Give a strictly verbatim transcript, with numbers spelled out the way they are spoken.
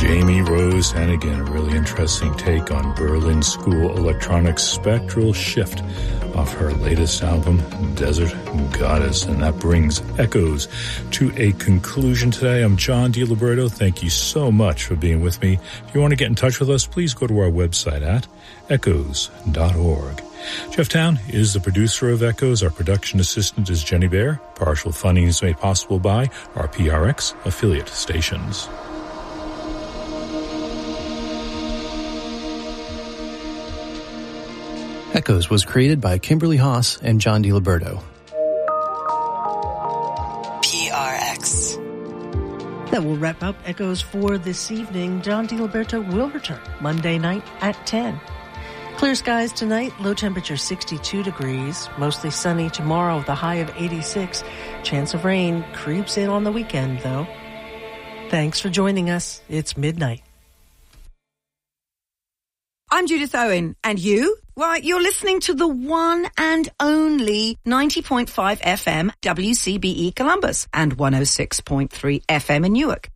Jamie Rose Hannigan, a really interesting take on Berlin School Electronics Spectral Shift off her latest album, Desert Goddess. And that brings Echoes to a conclusion today. I'm John DiLiberto. Thank you so much for being with me. If you want to get in touch with us, please go to our website at echoes dot org. Jeff Town is the producer of Echoes. Our production assistant is Jenny Bear. Partial funding is made possible by our P R X affiliate stations. Echoes was created by Kimberly Haas and John DiLiberto. P R X. That will wrap up Echoes for this evening. John DiLiberto will return Monday night at ten. Clear skies tonight, low temperature sixty-two degrees, mostly sunny tomorrow with a high of eighty-six. Chance of rain creeps in on the weekend, though. Thanks for joining us. It's midnight. I'm Judith Owen, and you? Why, you're listening to the one and only ninety point five F M W C B E Columbus and one oh six point three F M in Newark.